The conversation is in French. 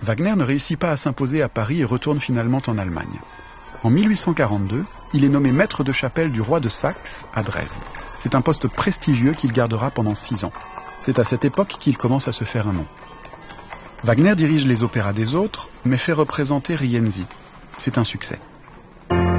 Wagner ne réussit pas à s'imposer à Paris et retourne finalement en Allemagne. En 1842, il est nommé maître de chapelle du roi de Saxe à Dresde. C'est un poste prestigieux qu'il gardera pendant 6 ans. C'est à cette époque qu'il commence à se faire un nom. Wagner dirige les opéras des autres, mais fait représenter Rienzi. C'est un succès.